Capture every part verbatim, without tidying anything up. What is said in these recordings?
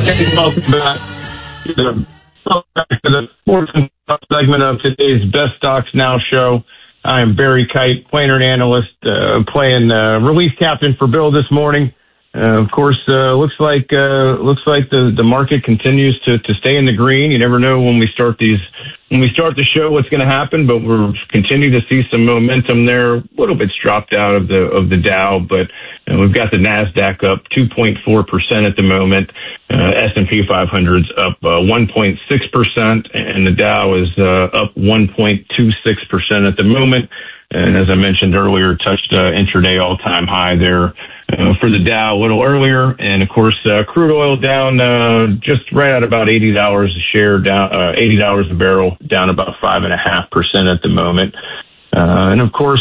Hey, welcome back to the, back to the sports segment of today's Best Stocks Now show. I am Barry Kite, player and analyst, uh, playing uh, relief captain for Bill this morning. Uh, of course, uh, looks like uh, looks like the, the market continues to, to stay in the green. You never know when we start these when we start the show what's going to happen, but we're continue to see some momentum there. A little bit's dropped out of the of the Dow, but uh, we've got the Nasdaq up two point four percent at the moment. Uh, S and P five hundred's up uh, one point six percent, and the Dow is uh, up one point two six percent at the moment. And as I mentioned earlier, touched uh, intraday all-time high there uh, for the Dow a little earlier. And, of course, uh, crude oil down uh, just right at about eighty dollars a share, down uh, eighty dollars a barrel, down about five point five percent at the moment. Uh, and, of course,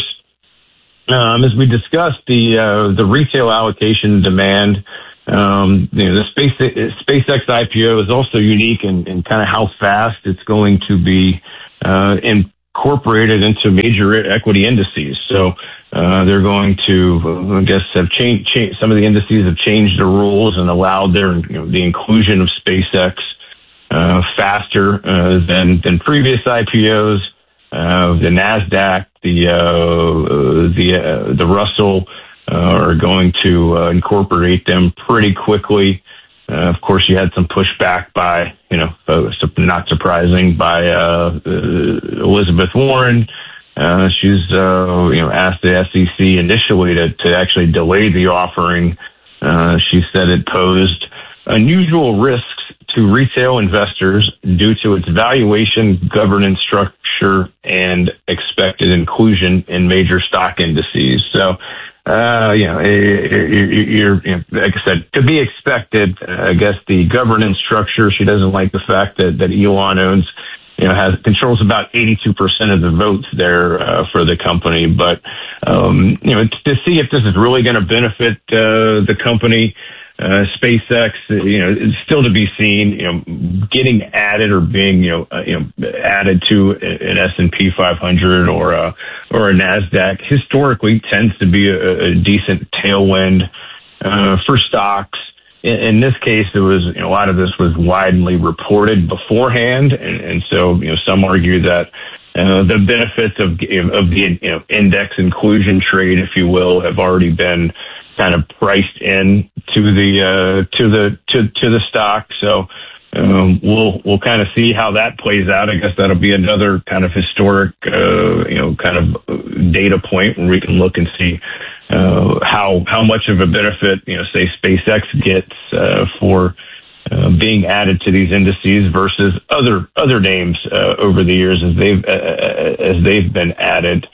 um, as we discussed, the uh, the retail allocation demand, um, you know, the Space, SpaceX I P O is also unique in, in kind of how fast it's going to be uh, in incorporated into major equity indices. So uh, they're going to, I guess, have changed. Change, some of the indices have changed the rules and allowed their, you know, the inclusion of SpaceX uh, faster uh, than than previous I P Os. Uh, the Nasdaq, the uh, the uh, the Russell uh, are going to uh, incorporate them pretty quickly. Uh, of course, you had some pushback by, you know, uh, not surprising, by uh, uh, Elizabeth Warren. Uh, she's, uh, you know, asked the S E C initially to, to actually delay the offering. Uh, she said it posed unusual risks to retail investors due to its valuation, governance structure, and expected inclusion in major stock indices. So, Uh, you know, you're, you know, like I said, to be expected. Uh, I guess the governance structure, she doesn't like the fact that, that Elon owns, you know, has controls about eighty-two percent of the votes there uh, for the company. But, um, you know, to see if this is really going to benefit uh, the company, uh, SpaceX, you know, it's still to be seen, you know, getting added or being, you know, uh, you know, added to an S and P five hundred or a, or a Nasdaq historically tends to be a, a decent tailwind, uh, for stocks. In, in this case, it was, you know, a lot of this was widely reported beforehand. And, and so, you know, some argue that, uh, the benefits of, of the, you know, index inclusion trade, if you will, have already been kind of priced in to the uh, to the to to the stock. So um, we'll we'll kind of see how that plays out. I guess that'll be another kind of historic, uh, you know, kind of data point where we can look and see uh, how how much of a benefit, you know, say SpaceX gets uh, for uh, being added to these indices versus other other names uh, over the years as they've uh, as they've been added.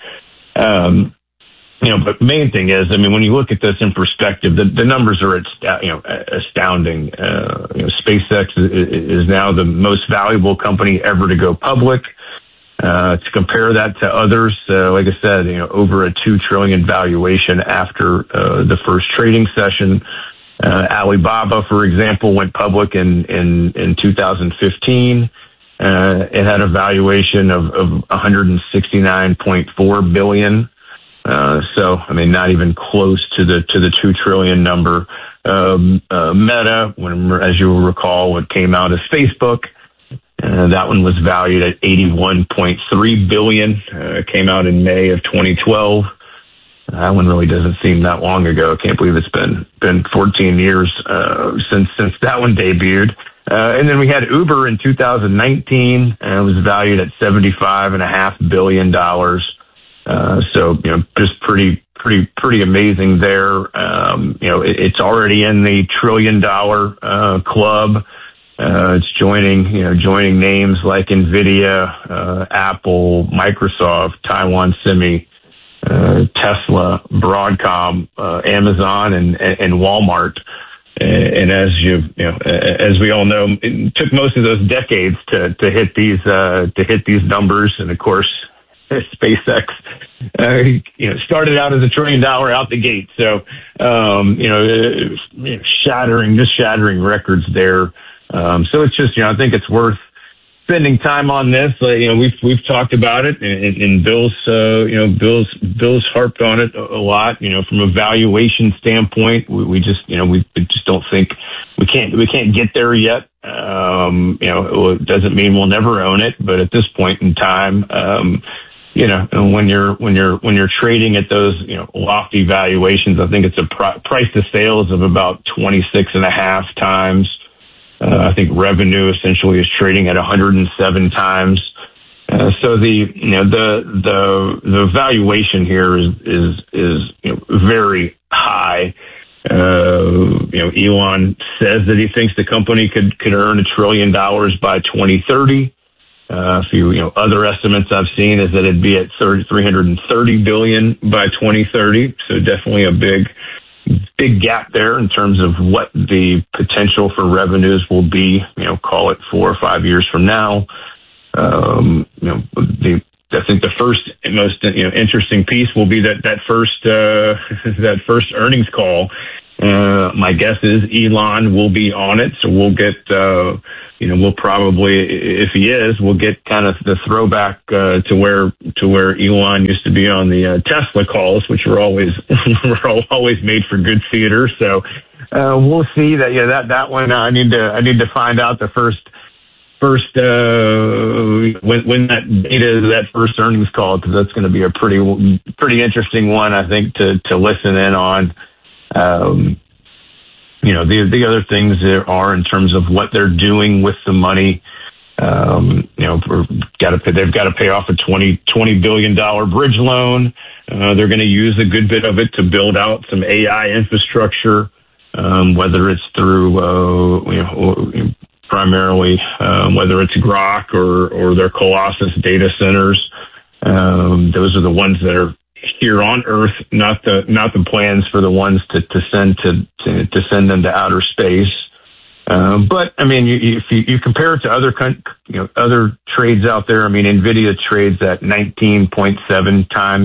Um, You know, but the main thing is, I mean, when you look at this in perspective, the, the numbers are, you know, astounding. Uh, you know, SpaceX is, is now the most valuable company ever to go public. Uh, to compare that to others, uh, like I said, you know, over a two trillion valuation after uh, the first trading session. Uh, Alibaba, for example, went public in in, in two thousand fifteen. Uh, it had a valuation of, of one hundred sixty-nine point four billion dollars. Uh, so, I mean, not even close to the to the two trillion number. Um, uh, Meta, when, as you will recall, what came out as Facebook, uh, that one was valued at eighty-one point three billion. Uh, came out in May of twenty twelve. That one really doesn't seem that long ago. I can't believe it's been been fourteen years uh, since since that one debuted. Uh, and then we had Uber in two thousand nineteen. Uh, it was valued at seventy-five and a half billion dollars. Uh, so, you know, just pretty, pretty, pretty amazing there. Um, you know, it, it's already in the trillion dollar, uh, club. Uh, it's joining, you know, joining names like NVIDIA, uh, Apple, Microsoft, Taiwan Semi, uh, Tesla, Broadcom, uh, Amazon, and, and Walmart. And as you, you know, as we all know, it took most of those decades to, to hit these, uh, to hit these numbers. And of course, SpaceX, uh, you know, started out as a trillion dollar out the gate. So, um, you know, shattering, just shattering records there. Um, so it's just, you know, I think it's worth spending time on this. Uh, you know, we've we've talked about it, and, and Bill's uh, you know Bill's Bill's harped on it a, a lot. You know, from a valuation standpoint, we, we just you know we just don't think we can't we can't get there yet. Um, you know, it doesn't mean we'll never own it, but at this point in time, um, you know, when you're when you're when you're trading at those you know lofty valuations, I think it's a pr- price to sales of about twenty-six and a half times. Uh, I think revenue essentially is trading at one hundred seven times. Uh, so the you know the the the valuation here is is is you know, very high. Uh, you know, Elon says that he thinks the company could could earn a trillion dollars by twenty thirty. Uh, so you know, other estimates I've seen is that it'd be at three hundred thirty billion by twenty thirty. So definitely a big. Big gap there in terms of what the potential for revenues will be, you know, call it four or five years from now. Um, you know, the, I think the first most, you know, interesting piece will be that, that first, uh, that first earnings call. Uh, my guess is Elon will be on it. So we'll get, uh, you know, we'll probably, if he is, we'll get kind of the throwback, uh, to where, to where Elon used to be on the, uh, Tesla calls, which were always, were always made for good theater. So, uh, we'll see that, yeah, that, that one, I need to, I need to find out the first, first, uh, when, when that data, that first earnings call, because that's going to be a pretty, pretty interesting one, I think, to, to listen in on. Um, you know, the the other things there are in terms of what they're doing with the money. Um, you know, got to pay, they've got to pay off a twenty billion dollars bridge loan. Uh, they're going to use a good bit of it to build out some A I infrastructure, um, whether it's through, uh, you know, primarily, um, whether it's Grok or, or their Colossus data centers. Um, those are the ones that are here on Earth, not the not the plans for the ones to, to send to, to to send them to outer space. Um, but I mean, you, if you, you compare it to other you know other trades out there, I mean, Nvidia trades at nineteen point seven times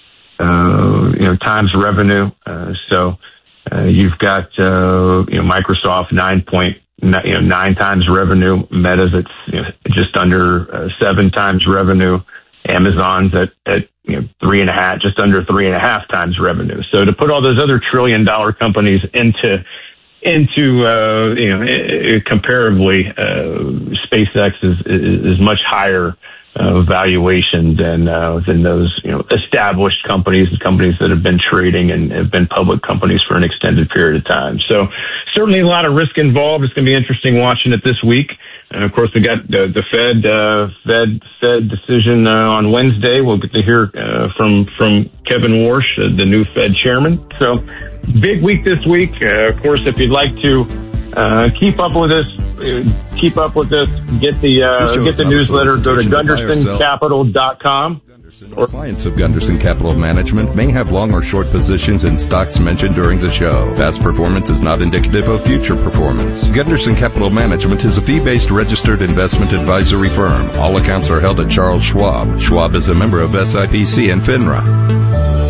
uh, you know times revenue. Uh, so uh, you've got uh, you know Microsoft nine point you know nine times revenue. Meta's at you know, just under uh, seven times revenue. Amazon's at, at you know, three and a half, just under three and a half times revenue. So to put all those other trillion dollar companies into, into, uh, you know, comparably, uh, SpaceX is, is, is much higher, uh, valuation than, uh, than those, you know, established companies, companies that have been trading and have been public companies for an extended period of time. So certainly a lot of risk involved. It's going to be interesting watching it this week. And of course, we got the, the Fed, uh, Fed, Fed decision uh, on Wednesday. We'll get to hear uh, from from Kevin Warsh, uh, the new Fed chairman. So, big week this week. Uh, of course, if you'd like to uh, keep up with us, uh, keep up with us, get the uh, get the newsletter. Go to Gunderson Capital dot com. Or clients of Gunderson Capital Management may have long or short positions in stocks mentioned during the show. Past performance is not indicative of future performance. Gunderson Capital Management is a fee-based registered investment advisory firm. All accounts are held at Charles Schwab. Schwab is a member of S I P C and FINRA.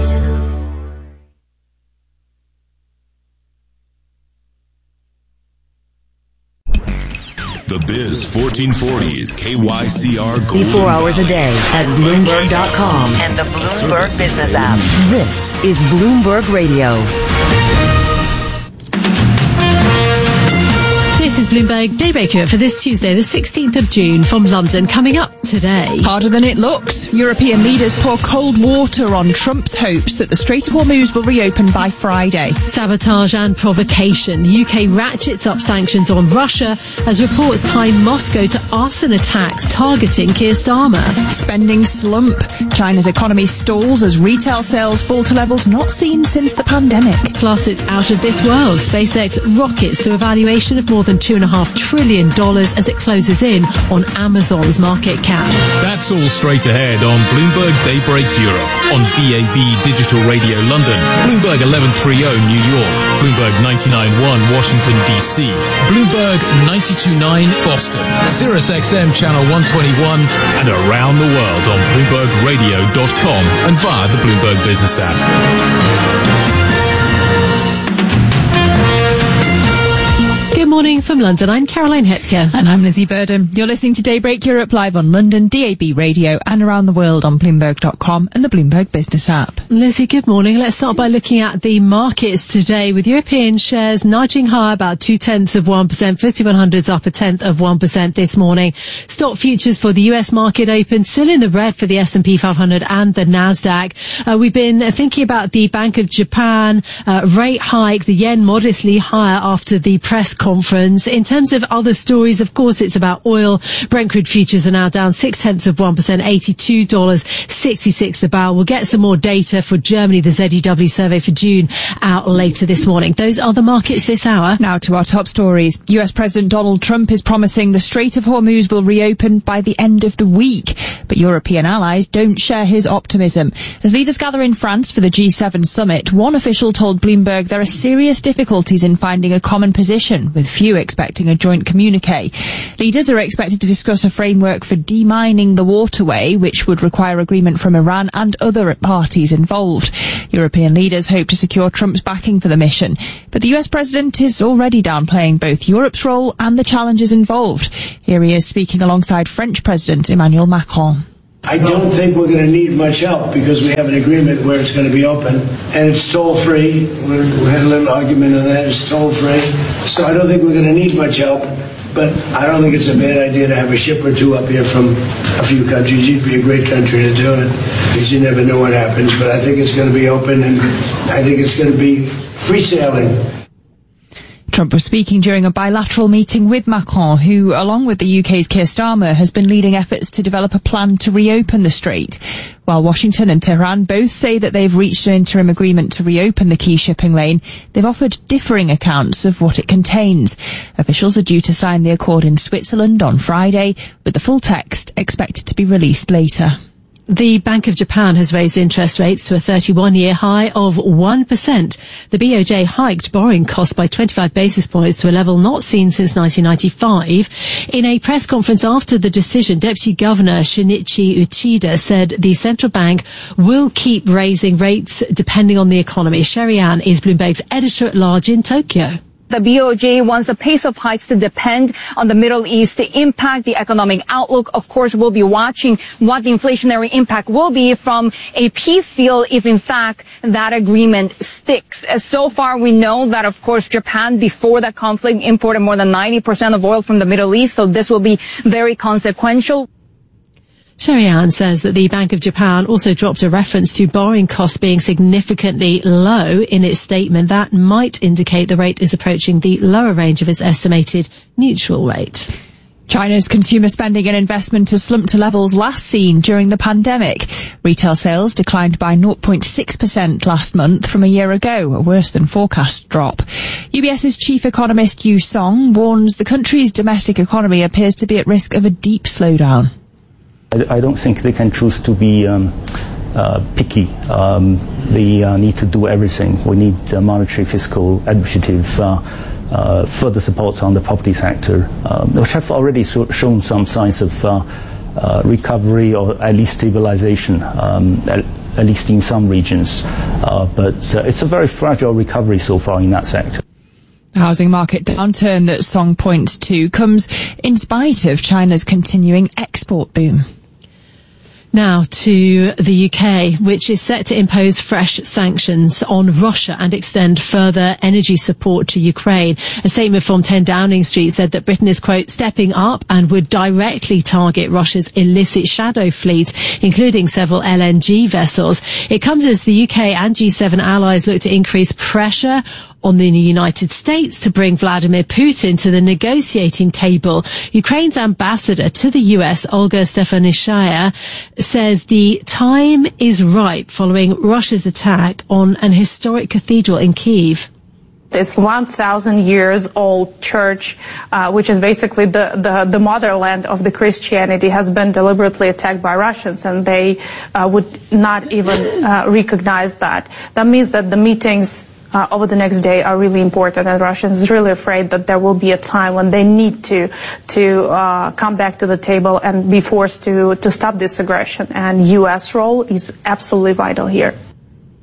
The Biz fourteen forty is K Y C R Gold. twenty-four hours a day at Bloomberg dot com and the Bloomberg Business app. This is Bloomberg Radio. This is Bloomberg Daybreaker for this Tuesday, the sixteenth of June from London. Coming up today. Harder than it looks. European leaders pour cold water on Trump's hopes that the Strait of Hormuz will reopen by Friday. Sabotage and provocation. The U K ratchets up sanctions on Russia as reports tie Moscow to arson attacks targeting Keir Starmer. Spending slump. China's economy stalls as retail sales fall to levels not seen since the pandemic. Plus, it's out of this world. SpaceX rockets to a valuation of more than two and a half trillion dollars as it closes in on Amazon's market cap. That's all straight ahead on Bloomberg Daybreak Europe, on B A B Digital Radio London, Bloomberg eleven thirty New York, Bloomberg ninety-nine point one Washington D C, Bloomberg ninety-two point nine Boston, Sirius X M Channel one twenty-one, and around the world on Bloomberg Radio dot com and via the Bloomberg Business app. Good morning from London. I'm Caroline Hepker. And I'm Lizzie Burden. You're listening to Daybreak Europe live on London, D A B Radio, and around the world on Bloomberg dot com and the Bloomberg Business app. Lizzie, good morning. Let's start by looking at the markets today, with European shares nudging higher about two-tenths of one percent. FTSE one hundred's up a tenth of one percent this morning. Stock futures for the U S market open still in the red for the S and P five hundred and the Nasdaq. Uh, we've been thinking about the Bank of Japan uh, rate hike, the yen modestly higher after the press conference. In terms of other stories, of course, it's about oil. Brent crude futures are now down six tenths of one percent, eighty-two dollars sixty-six the barrel. We'll get some more data for Germany, the Z E W survey for June, out later this morning. Those are the markets this hour. Now to our top stories. U S President Donald Trump is promising the Strait of Hormuz will reopen by the end of the week, but European allies don't share his optimism. As leaders gather in France for the G seven summit, one official told Bloomberg there are serious difficulties in finding a common position, with few expecting a joint communique. Leaders are expected to discuss a framework for demining the waterway, which would require agreement from Iran and other parties involved. European leaders hope to secure Trump's backing for the mission, but the U S president is already downplaying both Europe's role and the challenges involved. Here he is speaking alongside French President Emmanuel Macron. I don't think we're going to need much help because we have an agreement where it's going to be open and it's toll-free. We had a little argument on that. It's toll-free. So I don't think we're going to need much help, but I don't think it's a bad idea to have a ship or two up here from a few countries. It'd be a great country to do it because you never know what happens, but I think it's going to be open and I think it's going to be free sailing. Trump was speaking during a bilateral meeting with Macron, who, along with the U K's Keir Starmer, has been leading efforts to develop a plan to reopen the strait. While Washington and Tehran both say that they've reached an interim agreement to reopen the key shipping lane, they've offered differing accounts of what it contains. Officials are due to sign the accord in Switzerland on Friday, with the full text expected to be released later. The Bank of Japan has raised interest rates to a thirty-one year high of one percent. The B O J hiked borrowing costs by twenty-five basis points to a level not seen since nineteen ninety-five. In a press conference after the decision, Deputy Governor Shinichi Uchida said the central bank will keep raising rates depending on the economy. Sherry Ann is Bloomberg's editor-at-large in Tokyo. The B O J wants the pace of hikes to depend on the Middle East, the impact, the economic outlook. Of course, we'll be watching what the inflationary impact will be from a peace deal if, in fact, that agreement sticks. As so far, we know that, of course, Japan, before the conflict, imported more than ninety percent of oil from the Middle East, so this will be very consequential. Sherry Ann says that the Bank of Japan also dropped a reference to borrowing costs being significantly low in its statement. That might indicate the rate is approaching the lower range of its estimated neutral rate. China's consumer spending and investment has slumped to levels last seen during the pandemic. Retail sales declined by zero point six percent last month from a year ago, a worse than forecast drop. UBS's chief economist Yu Song warns the country's domestic economy appears to be at risk of a deep slowdown. I don't think they can choose to be um, uh, picky. Um, they uh, need to do everything. We need uh, monetary, fiscal, administrative, uh, uh, further support on the property sector, uh, which have already so- shown some signs of uh, uh, recovery or at least stabilization, um, at, at least in some regions. Uh, but uh, it's a very fragile recovery so far in that sector. The housing market downturn that Song points to comes in spite of China's continuing export boom. Now to the U K, which is set to impose fresh sanctions on Russia and extend further energy support to Ukraine. A statement from ten Downing Street said that Britain is, quote, stepping up and would directly target Russia's illicit shadow fleet, including several L N G vessels. It comes as the U K and G seven allies look to increase pressure on the United States to bring Vladimir Putin to the negotiating table. Ukraine's ambassador to the U S, Olga Stefanishaya, says the time is ripe following Russia's attack on an historic cathedral in Kyiv. This one thousand years old church, uh, which is basically the, the, the motherland of the Christianity, has been deliberately attacked by Russians, and they uh, would not even uh, recognize that. That means that the meetings Uh, over the next day are really important, and Russians are really afraid that there will be a time when they need to to uh, come back to the table and be forced to to stop this aggression, and U S role is absolutely vital here.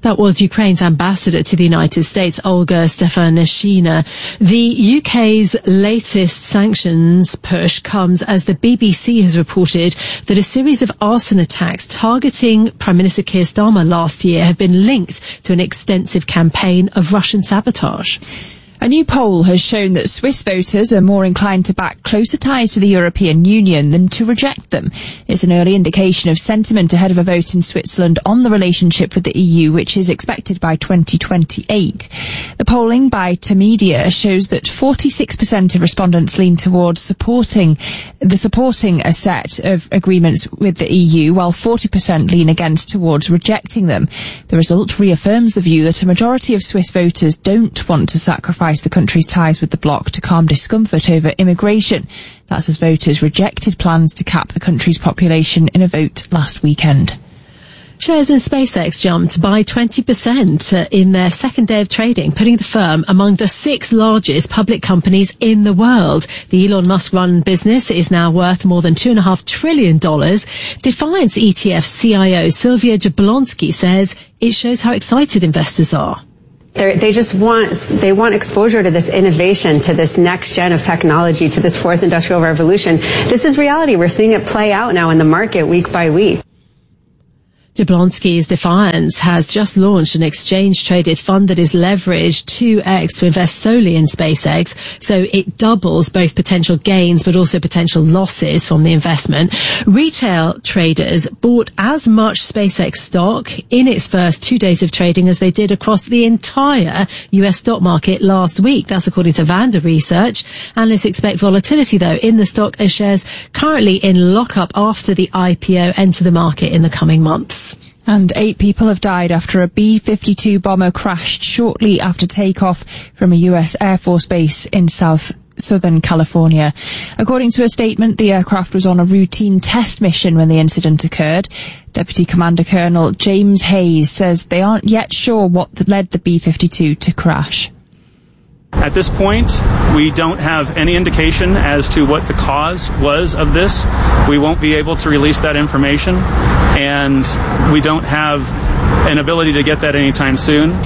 That was Ukraine's ambassador to the United States, Olga Stefanishina. The U K's latest sanctions push comes as the B B C has reported that a series of arson attacks targeting Prime Minister Keir Starmer last year have been linked to an extensive campaign of Russian sabotage. A new poll has shown that Swiss voters are more inclined to back closer ties to the European Union than to reject them. It's an early indication of sentiment ahead of a vote in Switzerland on the relationship with the E U, which is expected by twenty twenty-eight. The polling by Tamedia shows that forty-six percent of respondents lean towards supporting the supporting a set of agreements with the E U, while forty percent lean against towards rejecting them. The result reaffirms the view that a majority of Swiss voters don't want to sacrifice the country's ties with the bloc to calm discomfort over immigration. That's as voters rejected plans to cap the country's population in a vote last weekend. Shares in SpaceX jumped by twenty percent in their second day of trading, putting the firm among the six largest public companies in the world. The Elon Musk-run business is now worth more than two point five trillion dollars. Defiance E T F C I O Sylvia Jablonski says it shows how excited investors are. They're, they just want, they want exposure to this innovation, to this next gen of technology, to this fourth industrial revolution. This is reality. We're seeing it play out now in the market week by week. Jablonski's Defiance has just launched an exchange-traded fund that is leveraged two x to invest solely in SpaceX, so it doubles both potential gains but also potential losses from the investment. Retail traders bought as much SpaceX stock in its first two days of trading as they did across the entire U S stock market last week. That's according to Vanda Research. Analysts expect volatility, though, in the stock as shares currently in lockup after the I P O enter the market in the coming months. And eight people have died after a B fifty-two bomber crashed shortly after takeoff from a U S Air Force base in South Southern California. According to a statement, the aircraft was on a routine test mission when the incident occurred. Deputy Commander Colonel James Hayes says they aren't yet sure what led the B fifty-two to crash. At this point, we don't have any indication as to what the cause was of this. We won't be able to release that information, and we don't have an ability to get that anytime soon.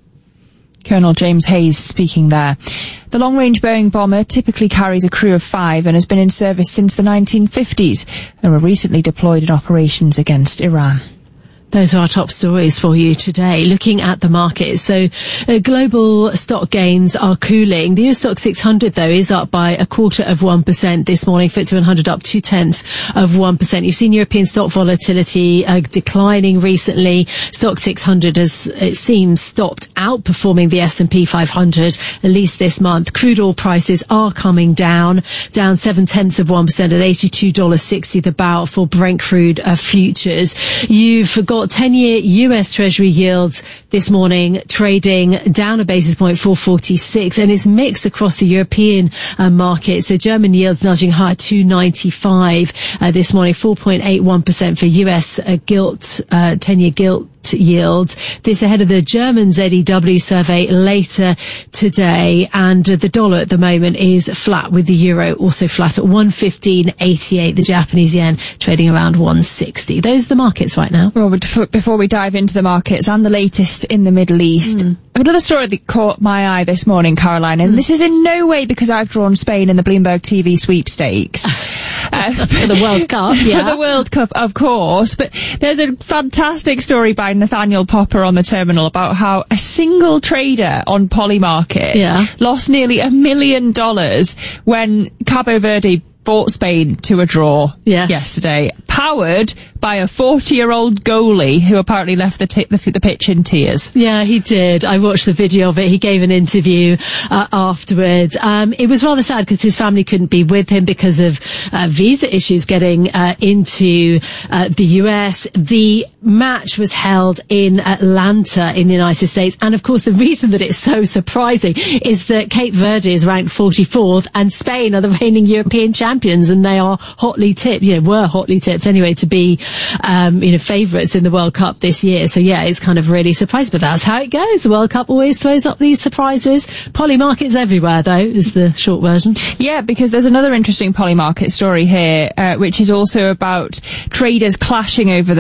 Colonel James Hayes speaking there. The long-range Boeing bomber typically carries a crew of five and has been in service since the nineteen fifties and were recently deployed in operations against Iran. Those are our top stories for you today. Looking at the market, so uh, global stock gains are cooling. The U S Stock six hundred, though, is up by a quarter of one percent this morning. F T S E one hundred up two tenths of one percent. You've seen European stock volatility uh, declining recently. Stock six hundred has, it seems, stopped outperforming the S and P five hundred, at least this month. Crude oil prices are coming down, down seven tenths of one percent at eighty-two dollars sixty the barrel for Brent crude uh, futures. You've got ten-year U S Treasury yields this morning trading down a basis point, four forty-six, and it's mixed across the European uh, market. So German yields nudging higher, two ninety-five uh, this morning, four point eight one percent for U S uh, gilt, uh, ten-year gilt yields. This ahead of the German Z E W survey later today, and uh, the dollar at the moment is flat, with the euro also flat at one fifteen eighty-eight. The Japanese yen trading around one sixty. Those are the markets right now. Well, before we dive into the markets and the latest in the Middle East, mm. another story that caught my eye this morning, Caroline, and mm. this is in no way because I've drawn Spain in the Bloomberg T V sweepstakes. uh, for the World Cup, yeah. For the World Cup, of course. But there's a fantastic story by Nathaniel Popper on the terminal about how a single trader on Polymarket yeah. lost nearly a million dollars when Cabo Verde fought Spain to a draw yes. yesterday, powered by a forty-year-old goalie who apparently left the, t- the, the pitch in tears. Yeah, he did. I watched the video of it. He gave an interview uh, afterwards. Um, it was rather sad because his family couldn't be with him because of uh, visa issues getting uh, into uh, the U S. The match was held in Atlanta in the United States, and of course the reason that it's so surprising is that Cape Verde is ranked forty-fourth and Spain are the reigning European champions, and they are hotly tipped, you know, were hotly tipped anyway to be Um, you know, favourites in the World Cup this year. So yeah, it's kind of really surprised, but that's how it goes. The World Cup always throws up these surprises. Polymarket's everywhere, though, is the short version. Yeah, because there's another interesting Polymarket story here, uh, which is also about traders clashing over the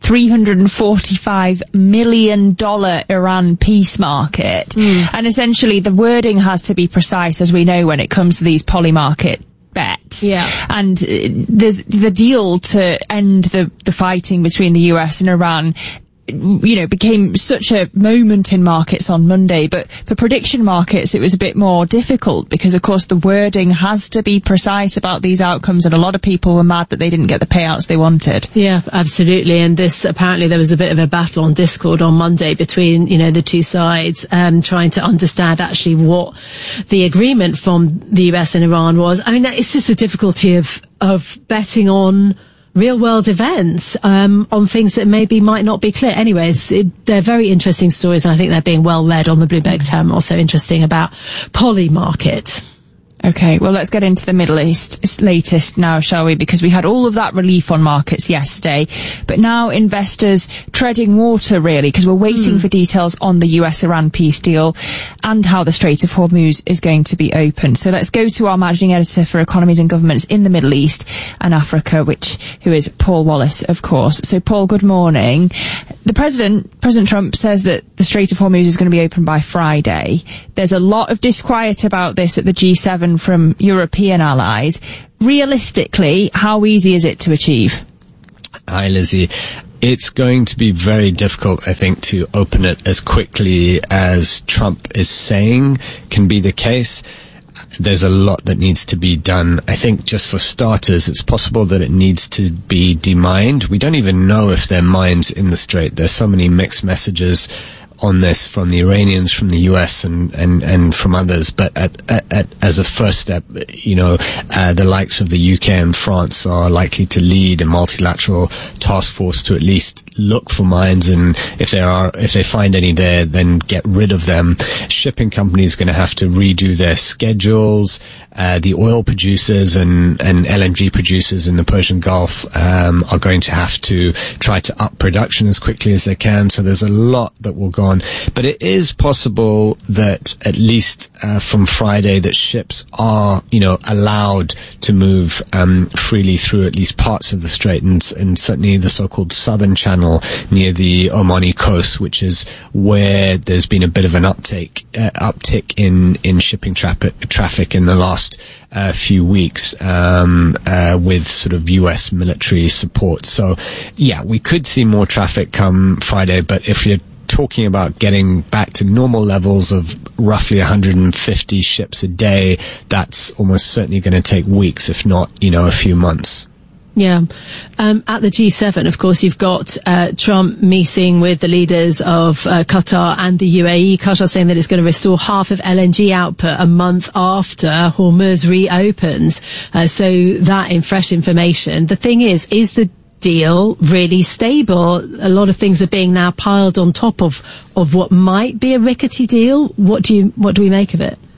three hundred forty-five million dollars Iran peace market. Mm. And essentially the wording has to be precise, as we know, when it comes to these poly market bets. Yeah. And uh, there's the deal to end the, the fighting between the U S and Iran, you know, became such a moment in markets on Monday. But for prediction markets, it was a bit more difficult because, of course, the wording has to be precise about these outcomes. And a lot of people were mad that they didn't get the payouts they wanted. Yeah, absolutely. And this, apparently there was a bit of a battle on Discord on Monday between, you know, the two sides, um, trying to understand actually what the agreement from the U S and Iran was. I mean, it's just the difficulty of, of betting on real world events, um, on things that maybe might not be clear. Anyways, it, they're very interesting stories, and I think they're being well led on the Bloomberg terminal. So interesting about poly market. Okay, well, let's get into the Middle East latest now, shall we? Because we had all of that relief on markets yesterday, but now investors treading water, really, because we're waiting mm. for details on the U S Iran peace deal and how the Strait of Hormuz is going to be open. So let's go to our managing editor for economies and governments in the Middle East and Africa, which who is Paul Wallace, of course. So, Paul, good morning. The president, President Trump, says that the Strait of Hormuz is going to be open by Friday. There's a lot of disquiet about this at the G seven from European allies. Realistically, how easy is it to achieve? Hi, Lizzie. It's going to be very difficult, I think, to open it as quickly as Trump is saying can be the case. There's a lot that needs to be done. I think just for starters, it's possible that it needs to be demined. We don't even know if there are mines in the Strait. There's so many mixed messages on this from the Iranians, from the U S, and, and, and from others. But at, at, at, as a first step, you know, uh, the likes of the U K and France are likely to lead a multilateral task force to at least look for mines, and if there are, if they find any there, then get rid of them. Shipping companies are going to have to redo their schedules. Uh, the oil producers and, and L N G producers in the Persian Gulf um, are going to have to try to up production as quickly as they can. So there's a lot that will go on. But it is possible that at least uh, from Friday that ships are, you know, allowed to move um, freely through at least parts of the Strait, and, and certainly the so-called southern channel near the Omani coast, which is where there's been a bit of an uptake, uh, uptick in, in shipping traffic, traffic in the last uh, few weeks, um, uh, with sort of U S military support. So, yeah, we could see more traffic come Friday, but if you're talking about getting back to normal levels of roughly one hundred fifty ships a day, that's almost certainly going to take weeks, if not, you know, a few months. Yeah. Um, at the G seven, of course, you've got uh, Trump meeting with the leaders of uh, Qatar and the U A E. Qatar saying that it's going to restore half of L N G output a month after Hormuz reopens. Uh, so that in fresh information. The thing is, is the deal really stable? A lot of things are being now piled on top of of what might be a rickety deal. What do you what do we make of it?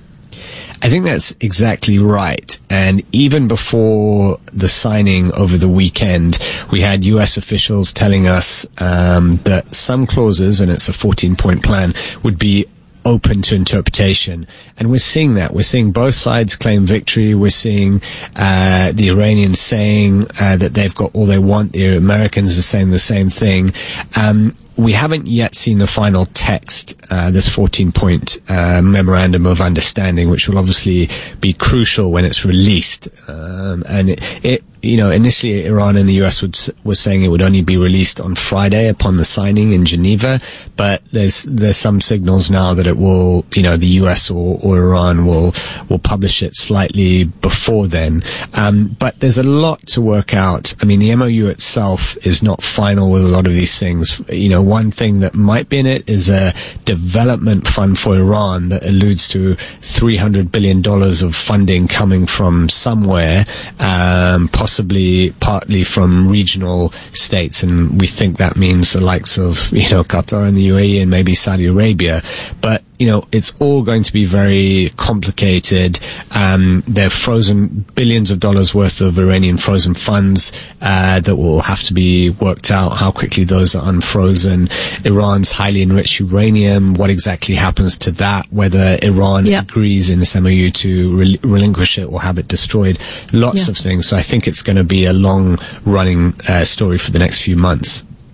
I think that's exactly right. And even before the signing over the weekend, we had U S officials telling us um, that some clauses, and it's a fourteen-point plan, would be open to interpretation. And we're seeing that. We're seeing both sides claim victory. We're seeing uh, the Iranians saying uh, that they've got all they want. The Americans are saying the same thing. Um, we haven't yet seen the final text, uh, this fourteen-point uh, memorandum of understanding, which will obviously be crucial when it's released. Um, and it, it, you know, initially Iran and the U S would, was saying it would only be released on Friday upon the signing in Geneva, but there's there's some signals now that it will, you know, the U S or, or Iran will will publish it slightly before then. Um, but there's a lot to work out. I mean, the M O U itself is not final with a lot of these things. You know, one thing that might be in it is a development fund for Iran that alludes to three hundred billion dollars of funding coming from somewhere, um, possibly partly from regional states, and we think that means the likes of, you know, Qatar and the U A E and maybe Saudi Arabia. But, you know, it's all going to be very complicated. Um, there are frozen billions of dollars worth of Iranian frozen funds uh, that will have to be worked out, how quickly those are unfrozen. Iran's highly enriched uranium, what exactly happens to that, whether Iran yeah. agrees in this M O U to rel- relinquish it or have it destroyed. Lots yeah. of things. So I think it's going to be a long-running uh, story for the next few months.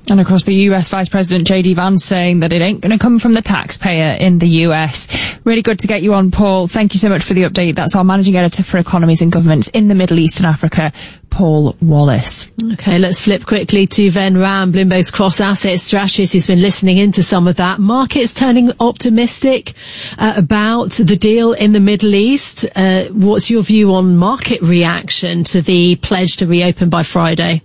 And of course, the U S Vice President J D Vance saying that it ain't going to come from the taxpayer in the U S. Really good to get you on, Paul. Thank you so much for the update. That's our Managing Editor for Economies and Governments in the Middle East and Africa, Paul Wallace. Okay, let's flip quickly to Ven Ram, Bloomberg's cross-asset strategist, who's been listening into some of that. Markets turning optimistic uh, about the deal in the Middle East. Uh, what's your view on market reaction to the pledge to reopen by Friday?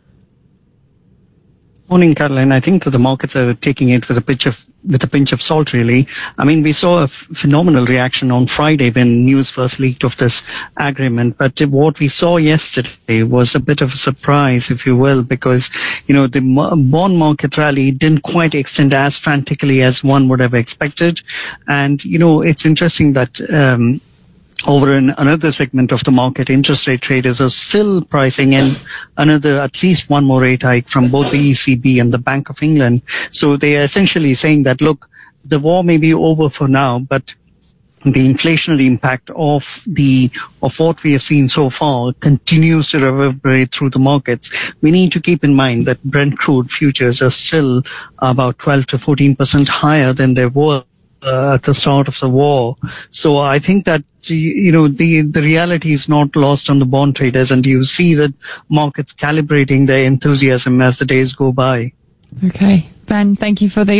Morning, Caroline. I think that the markets are taking it with a pinch of with a pinch of salt, really. I mean, we saw a f- phenomenal reaction on Friday when news first leaked of this agreement. But what we saw yesterday was a bit of a surprise, if you will, because, you know, the mo- bond market rally didn't quite extend as frantically as one would have expected. And, you know, it's interesting that, um, over in another segment of the market, interest rate traders are still pricing in another, at least one more rate hike from both the E C B and the Bank of England. So they are essentially saying that, look, the war may be over for now, but the inflationary impact of the, of what we have seen so far continues to reverberate through the markets. We need to keep in mind that Brent crude futures are still about twelve to fourteen percent higher than they were Uh, at the start of the war. So I think that, you know, the, the reality is not lost on the bond traders, and you see that markets calibrating their enthusiasm as the days go by. Okay. Ben, thank you for the